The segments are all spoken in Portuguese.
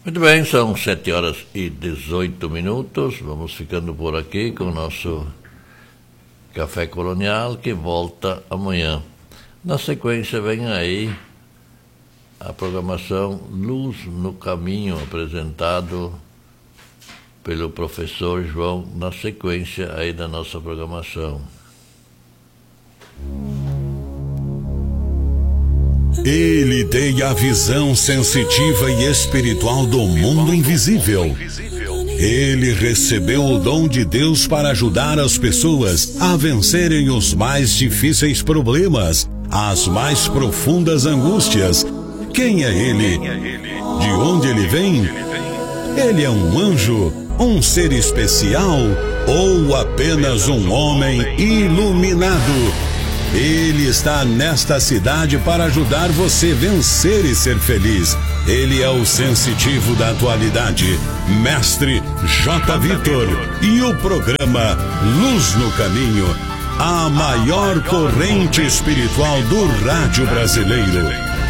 Muito bem, são 7h18. Vamos ficando por aqui com o nosso Café Colonial, que volta amanhã. Na sequência vem aí a programação Luz no Caminho, apresentado pelo professor João, na sequência aí da nossa programação. Ele tem a visão sensitiva e espiritual do mundo invisível. Ele recebeu o dom de Deus para ajudar as pessoas a vencerem os mais difíceis problemas, as mais profundas angústias. Quem é ele? De onde ele vem? Ele é um anjo, um ser especial ou apenas um homem iluminado? Ele está nesta cidade para ajudar você a vencer e ser feliz. Ele é o sensitivo da atualidade, Mestre J. Vitor. E o programa Luz no Caminho, a maior corrente espiritual do rádio brasileiro.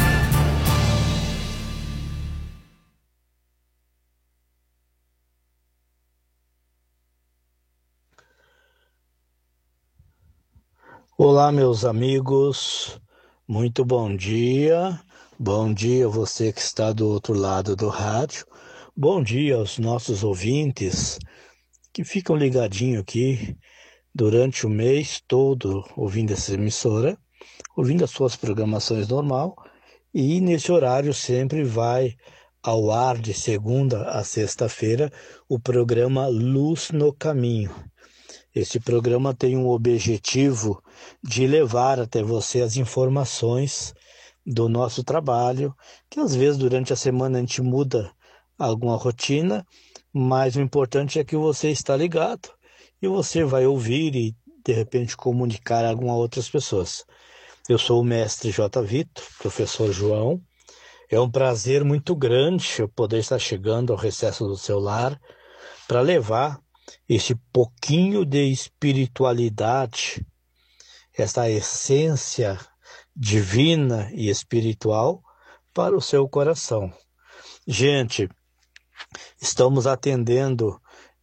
Olá, meus amigos, muito bom dia. Bom dia a você que está do outro lado do rádio. Bom dia aos nossos ouvintes que ficam ligadinhos aqui durante o mês todo ouvindo essa emissora, ouvindo as suas programações normal, e nesse horário sempre vai ao ar de segunda a sexta-feira o programa Luz no Caminho. Este programa tem um objetivo de levar até você as informações do nosso trabalho, que às vezes durante a semana a gente muda alguma rotina, mas o importante é que você está ligado e você vai ouvir e de repente comunicar a algumas outras pessoas. Eu sou o mestre J. Vitor, professor João. É um prazer muito grande eu poder estar chegando ao recesso do seu lar para levar esse pouquinho de espiritualidade, essa essência divina e espiritual para o seu coração. Gente, estamos atendendo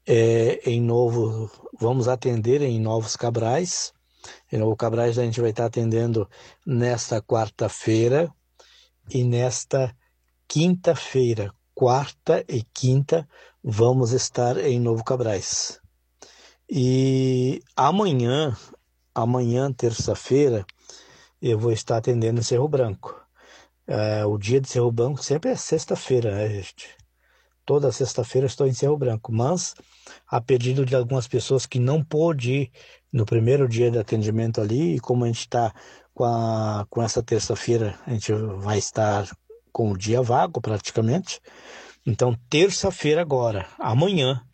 vamos atender em Novos Cabrais. Em Novo Cabrais a gente vai estar atendendo nesta quarta-feira e nesta quinta-feira. Quarta e quinta vamos estar em Novo Cabrais. E amanhã, terça-feira, eu vou estar atendendo em Cerro Branco. O dia de Cerro Branco sempre é sexta-feira, né, gente? Toda sexta-feira estou em Cerro Branco, mas a pedido de algumas pessoas que não pôde ir no primeiro dia de atendimento ali, e como a gente está com essa terça-feira, a gente vai estar com o dia vago praticamente. Então, terça-feira agora, amanhã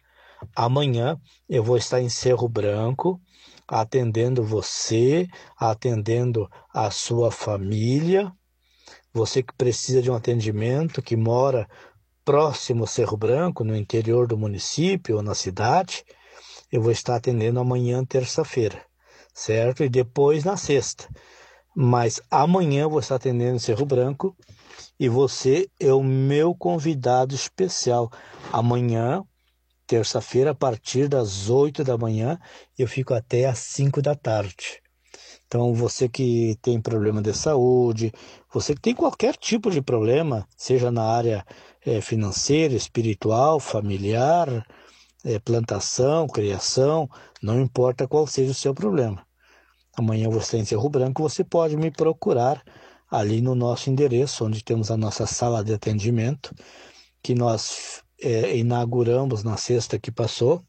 eu vou estar em Cerro Branco, atendendo você, atendendo a sua família, você que precisa de um atendimento, que mora próximo ao Cerro Branco, no interior do município ou na cidade, eu vou estar atendendo amanhã, terça-feira, certo? E depois na sexta. Mas amanhã eu vou estar atendendo em Cerro Branco e você é o meu convidado especial. Amanhã, terça-feira, a partir das 8 da manhã, eu fico até às 5 da tarde. Então, você que tem problema de saúde, você que tem qualquer tipo de problema, seja na área financeira, espiritual, familiar, plantação, criação, não importa qual seja o seu problema. Amanhã você em Cerro Branco, você pode me procurar ali no nosso endereço, onde temos a nossa sala de atendimento, que nós inauguramos na sexta que passou,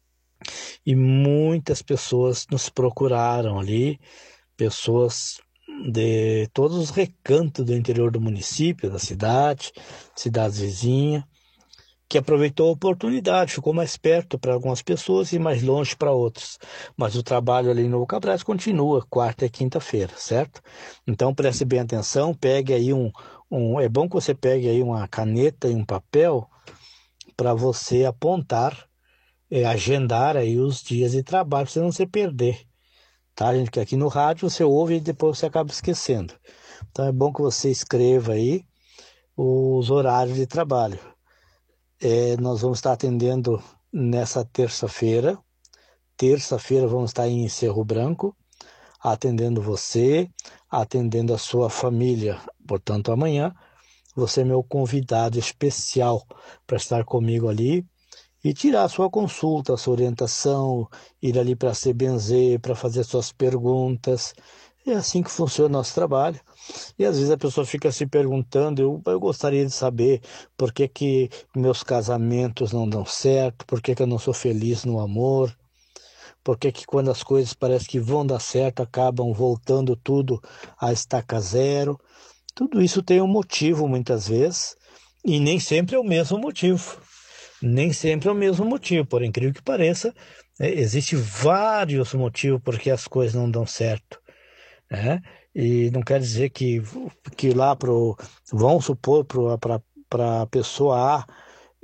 e muitas pessoas nos procuraram ali, pessoas de todos os recantos do interior do município, da cidade, cidades vizinhas, que aproveitou a oportunidade, ficou mais perto para algumas pessoas e mais longe para outras. Mas o trabalho ali em Novo Cabrais continua, quarta e quinta-feira, certo? Então preste bem atenção, pegue aí é bom que você pegue aí uma caneta e um papel para você apontar, agendar aí os dias de trabalho, para você não se perder. Tá, gente? Que aqui no rádio você ouve e depois você acaba esquecendo. Então é bom que você escreva aí os horários de trabalho. nós vamos estar atendendo nessa terça-feira. Terça-feira vamos estar em Cerro Branco, atendendo você, atendendo a sua família. Portanto, amanhã você é meu convidado especial para estar comigo ali e tirar a sua consulta, a sua orientação, ir ali para se benzer, para fazer suas perguntas. É assim que funciona o nosso trabalho. E às vezes a pessoa fica se perguntando, eu gostaria de saber por que meus casamentos não dão certo, por que eu não sou feliz no amor, por que quando as coisas parecem que vão dar certo, acabam voltando tudo à estaca zero. Tudo isso tem um motivo muitas vezes, e nem sempre é o mesmo motivo. Nem sempre é o mesmo motivo, por incrível que pareça, existem vários motivos por que as coisas não dão certo, né? E não quer dizer que lá vamos supor, para a pessoa A,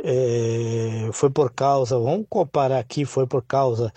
foi por causa, vamos comparar aqui, foi por causa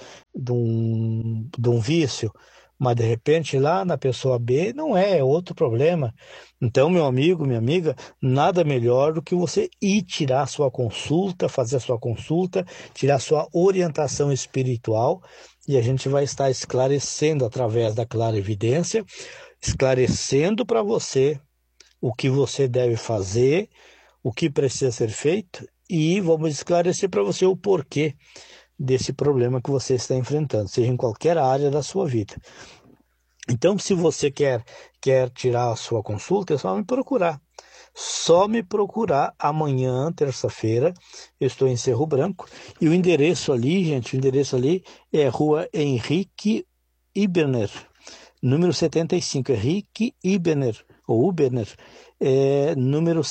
de um vício, mas de repente lá na pessoa B não é outro problema. Então, meu amigo, minha amiga, nada melhor do que você ir tirar sua consulta, fazer a sua consulta, tirar sua orientação espiritual, e a gente vai estar esclarecendo através da clarividência, esclarecendo para você o que você deve fazer, o que precisa ser feito, e vamos esclarecer para você o porquê desse problema que você está enfrentando, seja em qualquer área da sua vida. Então, se você quer tirar a sua consulta, é só me procurar. Só me procurar amanhã, terça-feira. Eu estou em Cerro Branco. E o endereço ali, gente, é Rua Henrique Iberner, número 75. Henrique Iberner, ou Uberner, número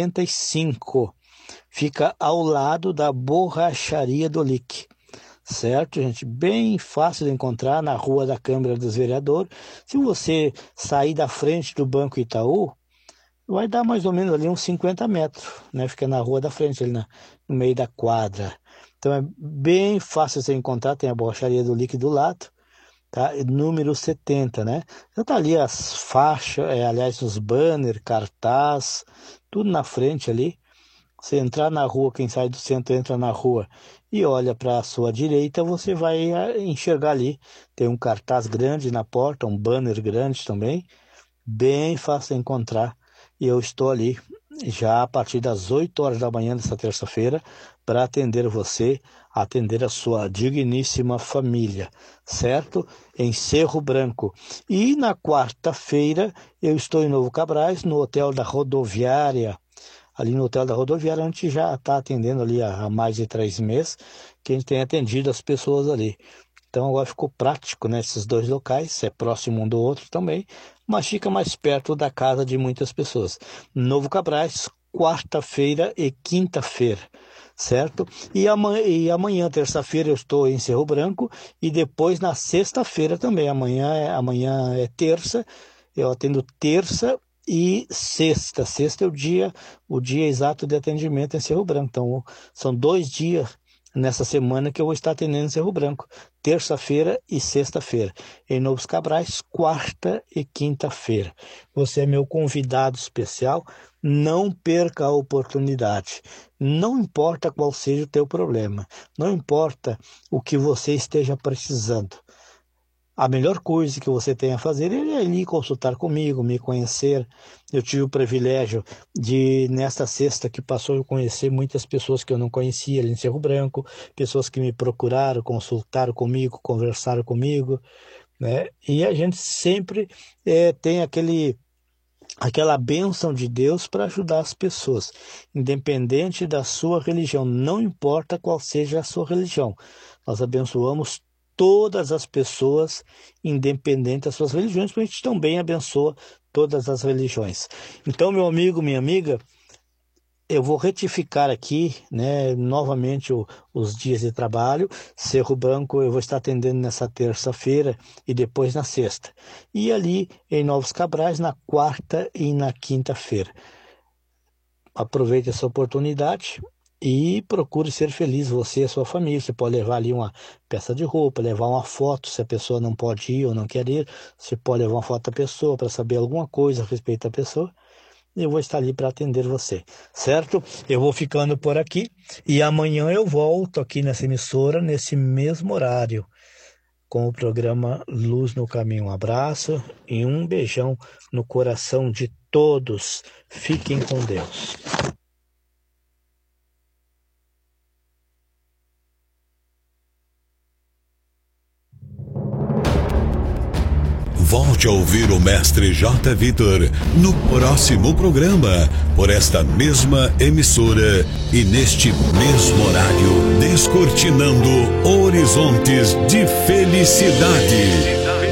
75. Fica ao lado da Borracharia do Lick. Certo, gente? Bem fácil de encontrar na Rua da Câmara dos Vereadores. Se você sair da frente do Banco Itaú, vai dar mais ou menos ali uns 50 metros, né? Fica na rua da frente, ali no meio da quadra. Então é bem fácil de encontrar, tem a Borracharia do Lick do lado, tá? Número 70, né? Então tá ali as faixas, aliás, os banners, cartaz, tudo na frente ali. Você entrar na rua, quem sai do centro entra na rua e olha para a sua direita, você vai enxergar ali. Tem um cartaz grande na porta, um banner grande também, bem fácil de encontrar. E eu estou ali já a partir das 8 horas da manhã dessa terça-feira para atender você, atender a sua digníssima família, certo? Em Cerro Branco. E na quarta-feira eu estou em Novo Cabrais, no Hotel da Rodoviária. Ali no Hotel da Rodoviária, a gente já está atendendo ali há mais de 3 meses, que a gente tem atendido as pessoas ali. Então agora ficou prático, né? Esses dois locais, é próximo um do outro também, mas fica mais perto da casa de muitas pessoas. Novo Cabrais, quarta-feira e quinta-feira, certo? E amanhã, terça-feira, eu estou em Cerro Branco, e depois na sexta-feira também. Amanhã é terça, eu atendo terça e sexta. Sexta é o dia exato de atendimento em Cerro Branco. Então, são 2 dias nessa semana que eu vou estar atendendo em Cerro Branco. Terça-feira e sexta-feira. Em Novos Cabrais, quarta e quinta-feira. Você é meu convidado especial. Não perca a oportunidade. Não importa qual seja o teu problema. Não importa o que você esteja precisando. A melhor coisa que você tem a fazer é ir consultar comigo, me conhecer. Eu tive o privilégio de, nesta sexta que passou, eu conhecer muitas pessoas que eu não conhecia ali em Cerro Branco, pessoas que me procuraram, consultaram comigo, conversaram comigo, né? E a gente sempre tem aquela bênção de Deus para ajudar as pessoas, independente da sua religião, não importa qual seja a sua religião. Nós abençoamos todas as pessoas, independente das suas religiões, porque a gente também abençoa todas as religiões. Então, meu amigo, minha amiga, eu vou retificar aqui, né, novamente os dias de trabalho. Cerro Branco eu vou estar atendendo nessa terça-feira e depois na sexta. E ali em Novos Cabrais na quarta e na quinta-feira. Aproveite essa oportunidade e procure ser feliz, você e a sua família. Você pode levar ali uma peça de roupa, levar uma foto, se a pessoa não pode ir ou não quer ir. Você pode levar uma foto da pessoa para saber alguma coisa a respeito da pessoa. e eu vou estar ali para atender você, certo? Eu vou ficando por aqui e amanhã eu volto aqui nessa emissora, nesse mesmo horário, com o programa Luz no Caminho. Um abraço e um beijão no coração de todos. Fiquem com Deus. Volte a ouvir o Mestre J. Vitor no próximo programa, por esta mesma emissora e neste mesmo horário, descortinando horizontes de felicidade.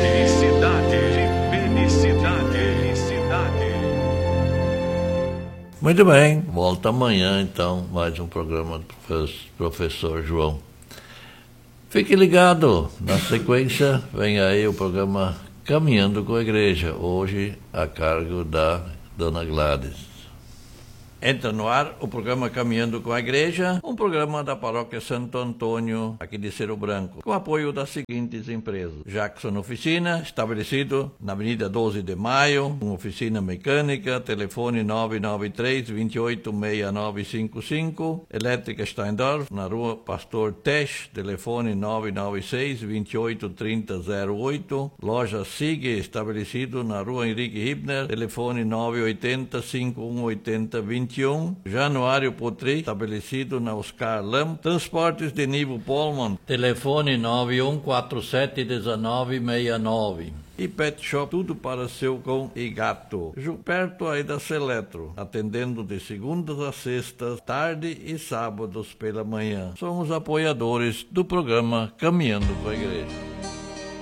Muito bem, volta amanhã então, mais um programa do professor João. Fique ligado, na sequência vem aí o programa Caminhando com a Igreja, hoje a cargo da Dona Gladys. Entra no ar o programa Caminhando com a Igreja, um programa da Paróquia Santo Antônio, aqui de Cerro Branco, com apoio das seguintes empresas: Jackson Oficina, estabelecido na Avenida 12 de Maio, uma oficina mecânica, telefone 993-286955, Elétrica Steindorf, na Rua Pastor Tesch, telefone 996-283008, Loja SIG, estabelecido na Rua Henrique Hibner, telefone 980-5180-21, Januário Potri, estabelecido na Oscar Lam, Transportes de Nivo Polman, telefone 91471969. E Pet Shop, tudo para seu cão e gato. Perto aí da Seletro, atendendo de segundas a sextas, tarde e sábados pela manhã. Somos apoiadores do programa Caminhando com a Igreja.